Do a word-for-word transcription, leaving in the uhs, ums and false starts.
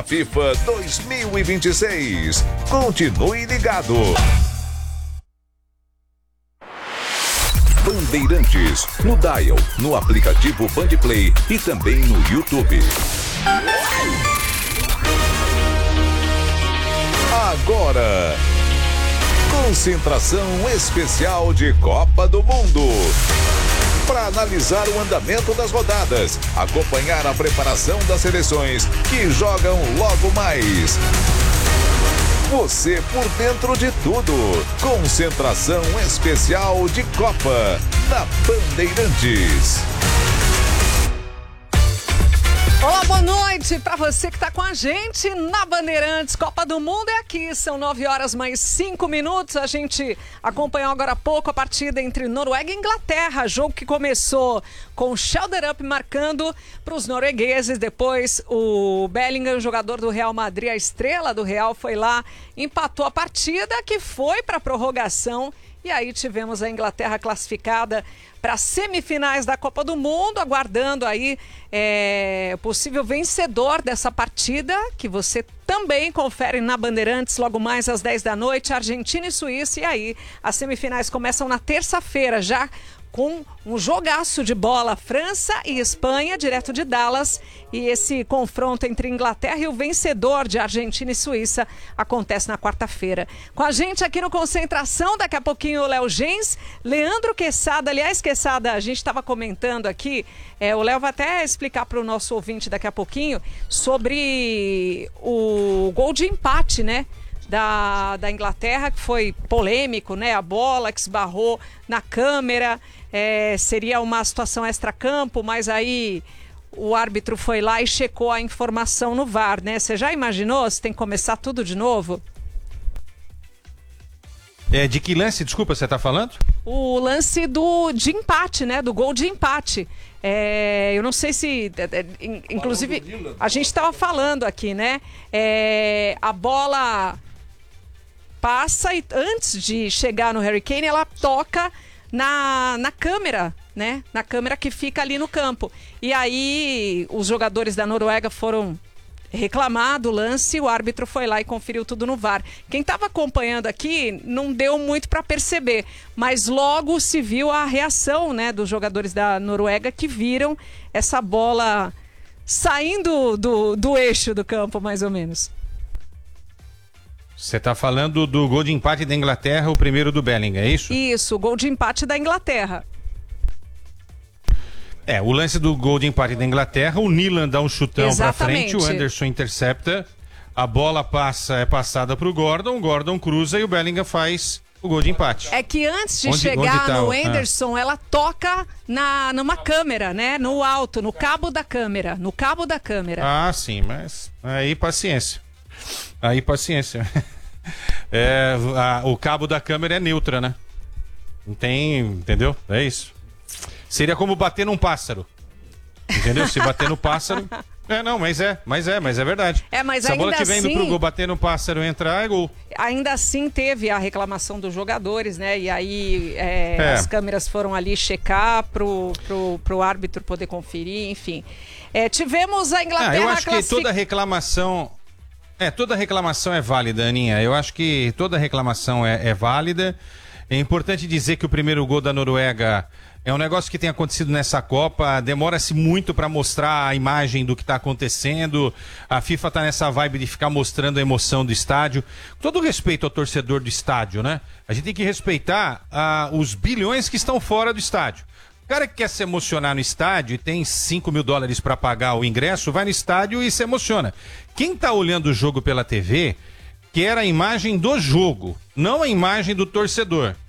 FIFA dois mil e vinte e seis. Continue ligado. Bandeirantes, no Dial, no aplicativo Bandplay e também no YouTube. Agora, concentração especial de Copa do Mundo. Para analisar o andamento das rodadas, acompanhar a preparação das seleções que jogam logo mais. Você por dentro de tudo. Concentração especial de Copa na Bandeirantes. Olá, boa noite para você que está com a gente na Bandeirantes. Copa do Mundo é aqui, são nove horas mais cinco minutos. A gente acompanhou agora há pouco a partida entre Noruega e Inglaterra. Jogo que começou com o Schelderup marcando para os noruegueses. Depois o Bellingham, jogador do Real Madrid, a estrela do Real, foi lá, empatou a partida que foi para a prorrogação. E aí tivemos a Inglaterra classificada para as semifinais da Copa do Mundo, aguardando aí é, possível vencedor dessa partida, que você também confere na Bandeirantes logo mais às dez da noite, Argentina e Suíça. E aí as semifinais começam na terça-feira, já com um jogaço de bola, França e Espanha, direto de Dallas. E esse confronto entre Inglaterra e o vencedor de Argentina e Suíça acontece na quarta-feira. Com a gente aqui no Concentração, daqui a pouquinho o Léo Gens, Leandro Quesada. Aliás, Quesada, a gente estava comentando aqui, é, o Léo vai até explicar para o nosso ouvinte daqui a pouquinho sobre o gol de empate, né? Da, da Inglaterra, que foi polêmico, né? A bola que esbarrou na câmera, é, seria uma situação extracampo, mas aí o árbitro foi lá e checou a informação no V A R, né? Você já imaginou se tem que começar tudo de novo? É, de que lance, desculpa, você está falando? O lance do, de empate, né? Do gol de empate. É, eu não sei se... Inclusive, a gente estava falando aqui, né? É, a bola passa e antes de chegar no Harry Kane, ela toca na, na câmera, né? Na câmera que fica ali no campo. E aí os jogadores da Noruega foram reclamar do lance, o árbitro foi lá e conferiu tudo no V A R. Quem estava acompanhando aqui não deu muito para perceber, mas logo se viu a reação, né, dos jogadores da Noruega que viram essa bola saindo do, do eixo do campo, mais ou menos. Você está falando do gol de empate da Inglaterra, o primeiro do Bellingham, é isso? Isso, o gol de empate da Inglaterra. É, o lance do gol de empate da Inglaterra, o Nilan dá um chutão para Exatamente. frente, o Anderson intercepta, a bola passa, é passada para o Gordon, o Gordon cruza e o Bellingham faz o gol de empate. É que antes de onde, chegar onde tá no o... Anderson, ah. ela toca na, numa câmera, né? No alto, no cabo da câmera, no cabo da câmera. Ah, sim, mas aí paciência. Aí paciência. É, a, o cabo da câmera é neutra, né? Não tem, entendeu? É isso. Seria como bater num pássaro. Entendeu? Se bater no pássaro... É, não, mas é, mas é, mas é verdade. É, mas se a bola ainda estiver indo assim, pro gol, bater no pássaro, entrar, é gol. Ainda assim teve a reclamação dos jogadores, né? E aí é, é. as câmeras foram ali checar pro, pro, pro árbitro poder conferir, enfim. É, tivemos a Inglaterra... Ah, eu acho classific... que toda reclamação... É, toda reclamação é válida, Aninha. Eu acho que toda reclamação é, é válida. É importante dizer que o primeiro gol da Noruega é um negócio que tem acontecido nessa Copa. Demora-se muito para mostrar a imagem do que está acontecendo. A FIFA está nessa vibe de ficar mostrando a emoção do estádio. Todo respeito ao torcedor do estádio, né? A gente tem que respeitar uh, os bilhões que estão fora do estádio. O cara que quer se emocionar no estádio e tem cinco mil dólares para pagar o ingresso, vai no estádio e se emociona. Quem está olhando o jogo pela T V quer a imagem do jogo, não a imagem do torcedor.